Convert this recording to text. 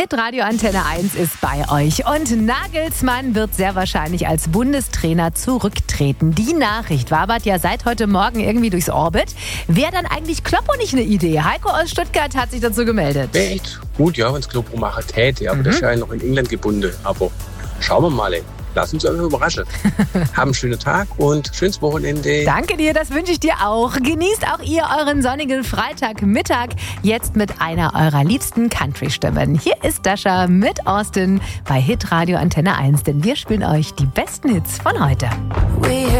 Hitradio Antenne 1 ist bei euch und Nagelsmann wird sehr wahrscheinlich als Bundestrainer zurücktreten. Die Nachricht wabert ja seit heute Morgen irgendwie durchs Orbit. Wäre dann eigentlich Kloppo nicht eine Idee? Heiko aus Stuttgart hat sich dazu gemeldet. Wäre echt gut, ja, wenn es Kloppo machen täte, aber das ist ja noch in England gebunden. Aber schauen wir mal, ey. Lass uns einfach überraschen. Haben einen schönen Tag und schönes Wochenende. Danke dir, das wünsche ich dir auch. Genießt auch ihr euren sonnigen Freitagmittag jetzt mit einer eurer liebsten Country-Stimmen. Hier ist Dasha mit Austin bei Hitradio Antenne 1, denn wir spielen euch die besten Hits von heute.